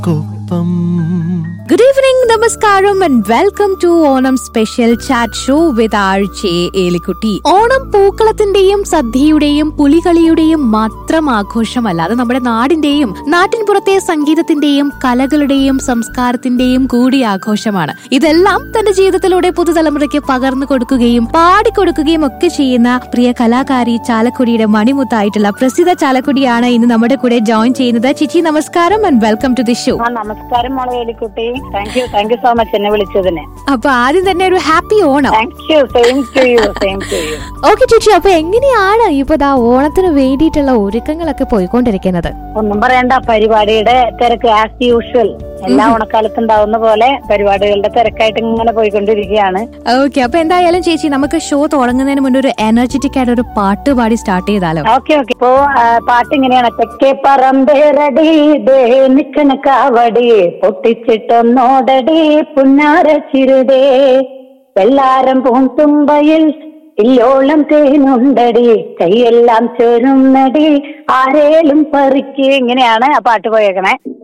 Good evening, Namaskaram and welcome to Onam Special Chat Show with RJ Elikutti. Onam പൂക്കളത്തിന്റെയും സദ്യയുടെയും പുലികളിയുടെയും മാത്രം ആഘോഷമല്ല, അത് നമ്മുടെ നാടിന്റെയും നാട്ടിൻപുറത്തെ സംഗീതത്തിന്റെയും കലകളുടെയും സംസ്കാരത്തിന്റെയും കൂടി ആഘോഷമാണ്. ഇതെല്ലാം തന്റെ ജീവിതത്തിലൂടെ പുതുതലമുറയ്ക്ക് പകർന്നു കൊടുക്കുകയും പാടിക്കൊടുക്കുകയും ഒക്കെ ചെയ്യുന്ന പ്രിയ കലാകാരി ചാലക്കുടിയുടെ മണിമുത്തായിട്ടുള്ള പ്രസിദ്ധ ചാലക്കുടിയാണ് ഇന്ന് നമ്മുടെ കൂടെ ജോയിൻ ചെയ്യുന്നത്. ചിച്ചി നമസ്കാരം and welcome to the show. നമസ്കാരം മോളെ എലിക്കുട്ടി. താങ്ക് യു സോ മച്ച് എന്നെ വിളിച്ചതിന്. അപ്പൊ ആദ്യം തന്നെ ഒരു ഹാപ്പി ഓണം. ഓക്കെ ചേച്ചി, അപ്പൊ എങ്ങനെയാണ് ഇപ്പൊ ഓണത്തിന് വേണ്ടിയിട്ടുള്ള ഒരുക്കങ്ങളൊക്കെ പോയിക്കൊണ്ടിരിക്കുന്നത്? ഒന്നും പറയണ്ട, പരിപാടിയുടെ തിരക്ക് ആസ് യൂഷ്വൽ. എല്ലാ ഓണക്കാലത്തുണ്ടാവുന്ന പോലെ പരിപാടികളുടെ തിരക്കായിട്ട് ഇങ്ങനെ പോയിക്കൊണ്ടിരിക്കുകയാണ്. ഓക്കെ, അപ്പൊ എന്തായാലും ചേച്ചി നമുക്ക് ഷോ തുടങ്ങുന്നതിന് മുന്നേ ഒരു എനർജറ്റിക് ആയിട്ട് ഒരു പാട്ട് പാടി സ്റ്റാർട്ട് ചെയ്താലോ? ഓക്കെ. ഇപ്പോ പാട്ട് ഇങ്ങനെയാണ്. തെക്കേ പറമ്പേറടി ദേ നിക്കണ കാവടി പൊട്ടിച്ചിട്ടൊന്നോടടി പുന്നാര ചിരുതേ വെള്ളാരം പൂന്തുമ്പയിൽ ഇല്ലോളം തേനുണ്ടടി കൈയെല്ലാം ചേരുന്നടി ആരേലും പറിക്ക്. ഇങ്ങനെയാണ് ആ പാട്ട് പോയേക്കണേ.